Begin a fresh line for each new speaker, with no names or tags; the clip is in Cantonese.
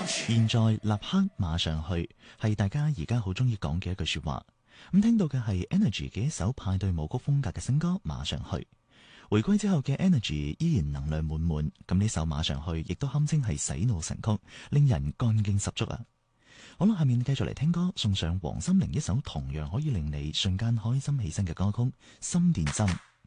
現在立刻馬上去，係大家而家好中意講嘅一句說話。咁聽到嘅係 Energy 嘅一首派對舞曲風格嘅新歌《馬上去》。回歸之後嘅 Energy 依然能量滿滿，咁呢首《馬上去》亦都堪稱係洗腦神曲，令人幹勁十足啊！好啦，下面繼續嚟聽歌，送上黃心凌一首同樣可以令你瞬間開心起身嘅歌曲《心電針》。